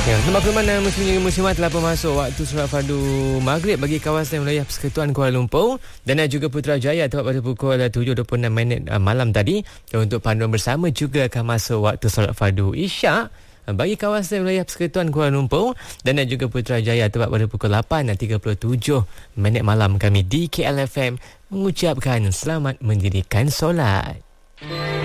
Ya, selamat ke mana muslimat telah masuk waktu solat fardu maghrib bagi kawasan wilayah Persekutuan Kuala Lumpur dan juga Putrajaya tepat pada pukul 7.26 malam tadi. Dan untuk panduan bersama juga akan masuk waktu solat fardu isyak bagi kawasan wilayah Persekutuan Kuala Lumpur dan juga Putrajaya tepat pada pukul 8.37 malam. Kami di KLFM mengucapkan selamat mendirikan solat.